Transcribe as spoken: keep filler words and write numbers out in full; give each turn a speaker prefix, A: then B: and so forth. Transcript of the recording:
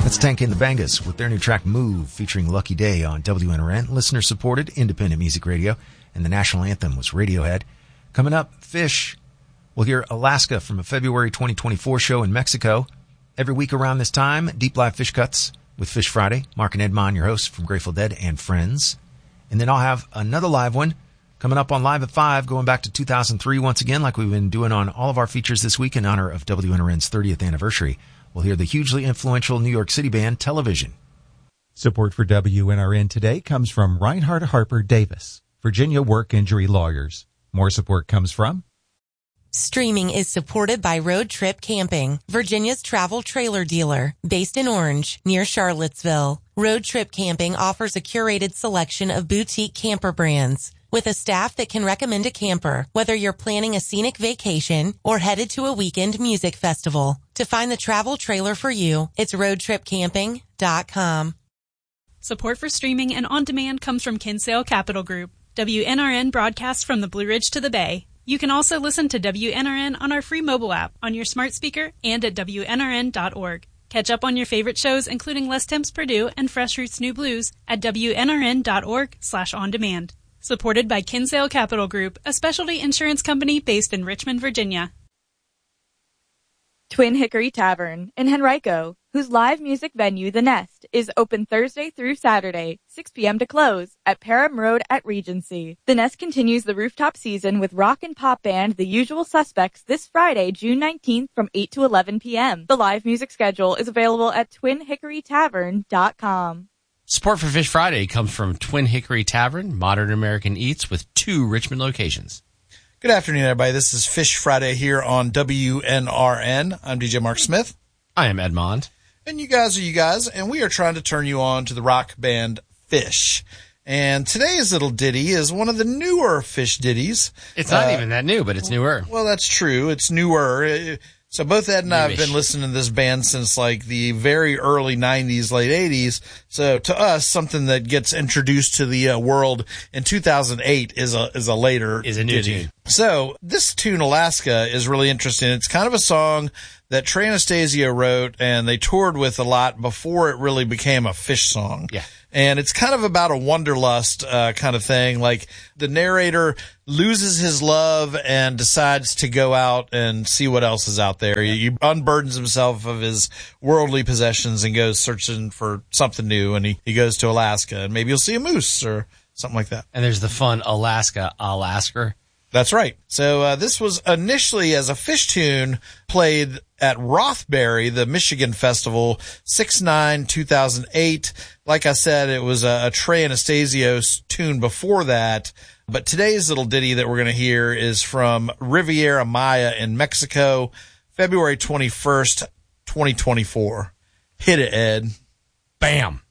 A: That's Tank and the Bangas with their new track Move, featuring Lucky Day on W N R N, listener-supported independent music radio, and the national anthem was Radiohead. Coming up, Fish. We'll hear Alaska from a February twenty twenty-four show in Mexico. Every week around this time, Deep Live Fish Cuts with Fish Friday. Mark and Edmond, your hosts from Grateful Dead and Friends. And then I'll have another live one coming up on Live at five, going back to two thousand three once again, like we've been doing on all of our features this week in honor of W N R N's thirtieth anniversary. We'll hear the hugely influential New York City band Television.
B: Support for W N R N today comes from Reinhard Harper Davis, Virginia Work Injury Lawyers. More support comes from...
C: Streaming is supported by Road Trip Camping, Virginia's travel trailer dealer, based in Orange, near Charlottesville. Road Trip Camping offers a curated selection of boutique camper brands, with a staff that can recommend a camper, whether you're planning a scenic vacation or headed to a weekend music festival. To find the travel trailer for you, it's road trip camping dot com.
D: Support for streaming and on-demand comes from Kinsale Capital Group. W N R N broadcasts from the Blue Ridge to the Bay. You can also listen to W N R N on our free mobile app, on your smart speaker, and at W N R N dot org. Catch up on your favorite shows, including Les Temps Purdue and Fresh Roots New Blues, at W N R N dot org slash on demand. Supported by Kinsale Capital Group, a specialty insurance company based in Richmond, Virginia.
E: Twin Hickory Tavern in Henrico, whose live music venue, The Nest, is open Thursday through Saturday, six p.m. to close, at Parham Road at Regency. The Nest continues the rooftop season with rock and pop band The Usual Suspects this Friday, June nineteenth from eight to eleven p.m. The live music schedule is available at twin hickory tavern dot com.
F: Support for Fish Friday comes from Twin Hickory Tavern, modern American eats with two Richmond locations.
G: Good afternoon, everybody. This is Fish Friday here on W N R N. I'm D J Mark Smith.
F: I am Edmond.
G: And you guys are you guys, and we are trying to turn you on to the rock band Fish. And today's little ditty is one of the newer Fish ditties.
F: It's not
G: uh,
F: even that new, but it's newer.
G: Well, that's true. It's newer. So both Ed and I have been listening to this band since like the very early nineties, late eighties. So to us, something that gets introduced to the uh, world in two thousand eight is a is a later
F: is a new
G: ditty.
F: tune.
G: So this tune, Alaska, is really interesting. It's kind of a song that Trey Anastasio wrote and they toured with a lot before it really became a Fish song.
F: Yeah.
G: And it's kind of about a wanderlust uh, kind of thing. Like the narrator loses his love and decides to go out and see what else is out there. He, he unburdens himself of his worldly possessions and goes searching for something new. And he, he goes to Alaska and maybe he'll see a moose or something like that.
F: And there's the fun Alaska, Alaska.
G: That's right. So uh, this was initially as a Fish tune played at Rothbury, the Michigan Festival, six nine two thousand eight. Like I said, it was a, a Trey Anastasio tune before that. But today's little ditty that we're going to hear is from Riviera Maya in Mexico, February twenty-first, twenty twenty-four. Hit it, Ed.
F: Bam.